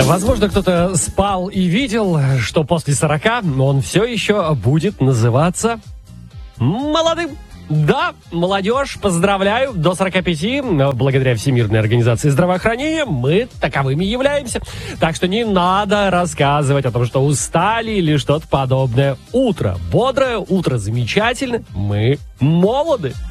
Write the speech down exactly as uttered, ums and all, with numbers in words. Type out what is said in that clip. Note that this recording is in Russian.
Возможно, кто-то спал и видел, что после сорока он все еще будет называться молодым. Да, молодежь, поздравляю, до сорока пяти, благодаря Всемирной организации здравоохранения, мы таковыми являемся. Так что не надо рассказывать о том, что устали или что-то подобное. Утро бодрое, утро замечательное, мы молоды.